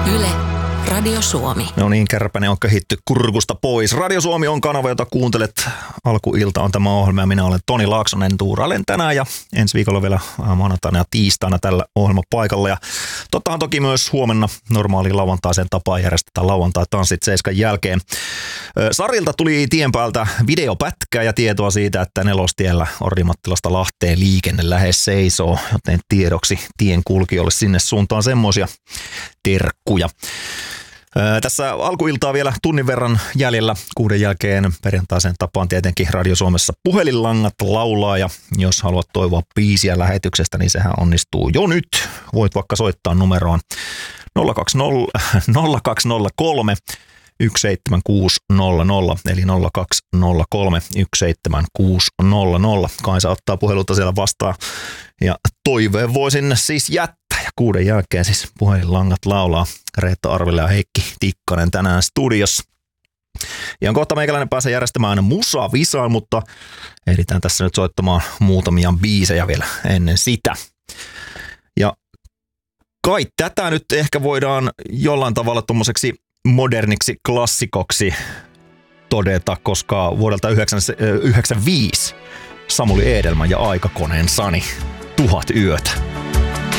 Yle, Radio Suomi. No niin, kärpänen on kehitty kurkusta pois. Radio Suomi on kanava, jota kuuntelet. Alkuilta on tämä ohjelma ja minä olen Toni Laaksonen. Tuurailen tänään ja ensi viikolla vielä maanantaina ja tiistaina tällä ohjelmapaikalla. Ja tottahan toki myös huomenna normaaliin lauantaiseen tapaan järjestetään lauantai-tanssit 7 jälkeen. Sarilta tuli tien päältä videopätkä ja tietoa siitä, että Nelostiellä Orimattilasta Lahteen liikenne lähes seisoo, joten tiedoksi tien kulkijoille sinne suuntaan semmoisia terkkuja. Tässä alkuiltaa vielä tunnin verran jäljellä 6 jälkeen perjantaisen tapaan tietenkin Radio Suomessa puhelinlangat laulaa ja jos haluat toivoa biisiä lähetyksestä, niin sehän onnistuu jo nyt. Voit vaikka soittaa numeroon 0203 17600 eli 0203 17600. Kaisa ottaa puhelulta siellä vastaan ja toiveen voi sinne siis jättää. Ja 6 jälkeen siis puhelinlangat laulaa. Reetta Arvila ja Heikki Tikkanen tänään studiossa. Ja kohta meikäläinen pääsee järjestämään musavisaan, mutta ehditään tässä nyt soittamaan muutamia biisejä vielä ennen sitä. Ja kai tätä nyt ehkä voidaan jollain tavalla tommoseksi moderniksi klassikoksi todeta, koska vuodelta 1995 Samuli Edelman ja Aikakoneen Sani 1000 yötä.